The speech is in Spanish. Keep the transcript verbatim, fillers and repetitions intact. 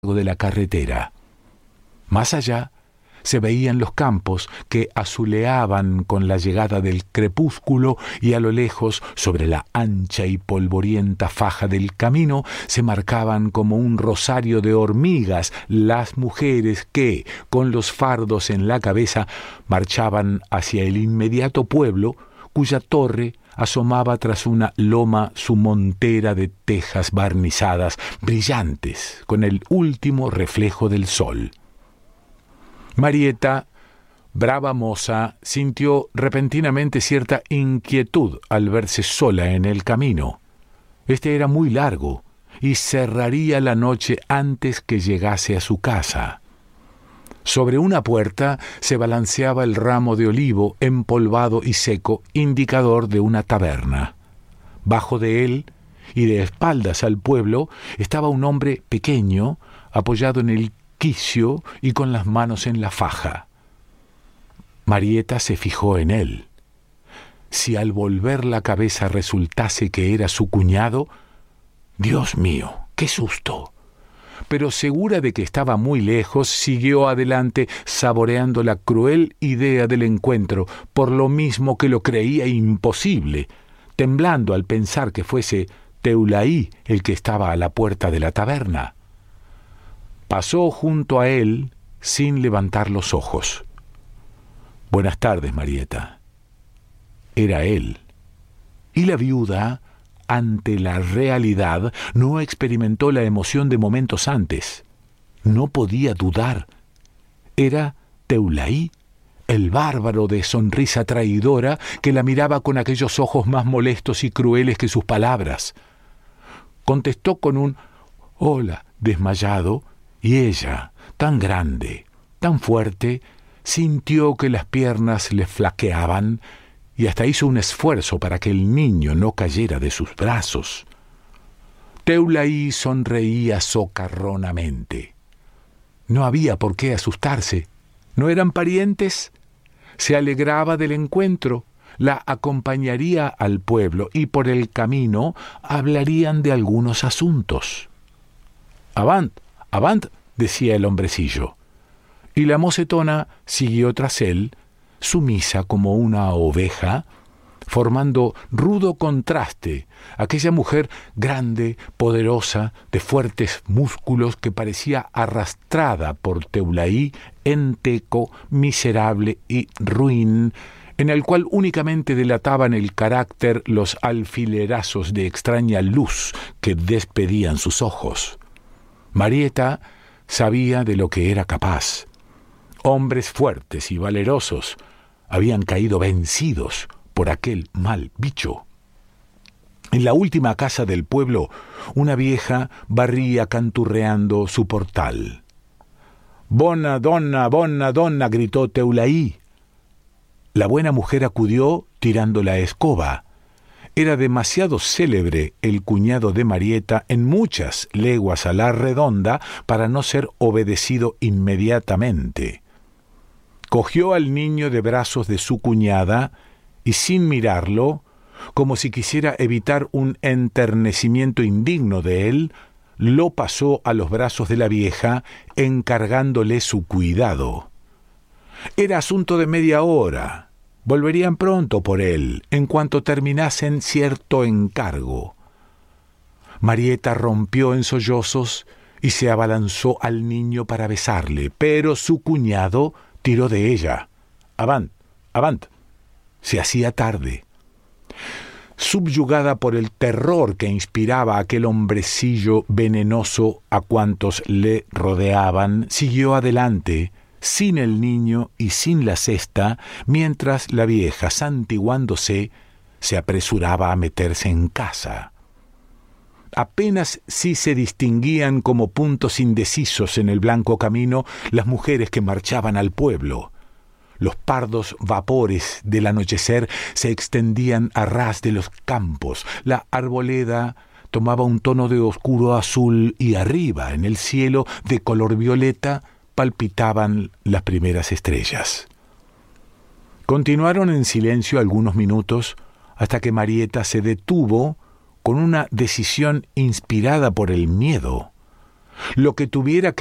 de la carretera. Más allá se veían los campos que azuleaban con la llegada del crepúsculo, y a lo lejos, sobre la ancha y polvorienta faja del camino, se marcaban como un rosario de hormigas las mujeres que, con los fardos en la cabeza, marchaban hacia el inmediato pueblo, cuya torre asomaba tras una loma su montera de tejas barnizadas, brillantes con el último reflejo del sol. Marieta, brava moza, sintió repentinamente cierta inquietud al verse sola en el camino. Este era muy largo y cerraría la noche antes que llegase a su casa. Sobre una puerta se balanceaba el ramo de olivo empolvado y seco, indicador de una taberna. Bajo de él, y de espaldas al pueblo, estaba un hombre pequeño, apoyado en el quicio y con las manos en la faja. Marieta se fijó en él. Si al volver la cabeza resultase que era su cuñado, ¡Dios mío, qué susto! Pero segura de que estaba muy lejos, siguió adelante, saboreando la cruel idea del encuentro, por lo mismo que lo creía imposible, temblando al pensar que fuese Teulaí el que estaba a la puerta de la taberna. Pasó junto a él sin levantar los ojos. «Buenas tardes, Marieta». Era él. Y la viuda, ante la realidad, no experimentó la emoción de momentos antes. No podía dudar. Era Teulaí, el bárbaro de sonrisa traidora que la miraba con aquellos ojos más molestos y crueles que sus palabras. Contestó con un «hola» desmayado, y ella, tan grande, tan fuerte, sintió que las piernas le flaqueaban, y hasta hizo un esfuerzo para que el niño no cayera de sus brazos. Teulaí sonreía socarronamente. No había por qué asustarse. ¿No eran parientes? Se alegraba del encuentro, la acompañaría al pueblo y por el camino hablarían de algunos asuntos. «Avant, avant», decía el hombrecillo. Y la mocetona siguió tras él, sumisa como una oveja, formando rudo contraste, aquella mujer grande, poderosa, de fuertes músculos que parecía arrastrada por Teulaí, enteco, miserable y ruin, en el cual únicamente delataban el carácter los alfilerazos de extraña luz que despedían sus ojos. Marieta sabía de lo que era capaz. Hombres fuertes y valerosos habían caído vencidos por aquel mal bicho. En la última casa del pueblo, una vieja barría canturreando su portal. «Bona donna, bona donna», gritó Teulaí. La buena mujer acudió tirando la escoba. Era demasiado célebre el cuñado de Marieta en muchas leguas a la redonda para no ser obedecido inmediatamente. Cogió al niño de brazos de su cuñada y, sin mirarlo, como si quisiera evitar un enternecimiento indigno de él, lo pasó a los brazos de la vieja, encargándole su cuidado. Era asunto de media hora. Volverían pronto por él, en cuanto terminasen cierto encargo. Marieta rompió en sollozos y se abalanzó al niño para besarle, pero su cuñado tiró de ella. «Avant, avant». Se hacía tarde. Subyugada por el terror que inspiraba aquel hombrecillo venenoso a cuantos le rodeaban, siguió adelante, sin el niño y sin la cesta, mientras la vieja, santiguándose, se apresuraba a meterse en casa. Apenas si se distinguían como puntos indecisos en el blanco camino las mujeres que marchaban al pueblo. Los pardos vapores del anochecer se extendían a ras de los campos. La arboleda tomaba un tono de oscuro azul y arriba, en el cielo de color violeta, palpitaban las primeras estrellas. Continuaron en silencio algunos minutos hasta que Marieta se detuvo con una decisión inspirada por el miedo. Lo que tuviera que